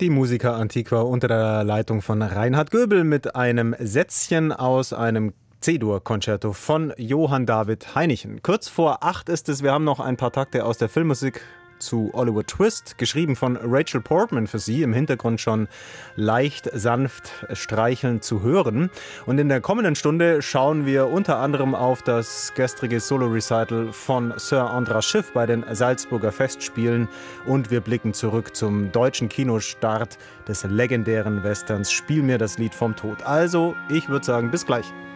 Die Musica Antiqua unter der Leitung von Reinhard Göbel mit einem Sätzchen aus einem C-Dur-Konzerto von Johann David Heinichen. Kurz vor 8 ist es, wir haben noch ein paar Takte aus der Filmmusik zu Oliver Twist, geschrieben von Rachel Portman für Sie, im Hintergrund schon leicht sanft streicheln zu hören. Und in der kommenden Stunde schauen wir unter anderem auf das gestrige Solo-Recital von Sir Andras Schiff bei den Salzburger Festspielen und wir blicken zurück zum deutschen Kinostart des legendären Westerns Spiel mir das Lied vom Tod. Also, ich würde sagen, bis gleich.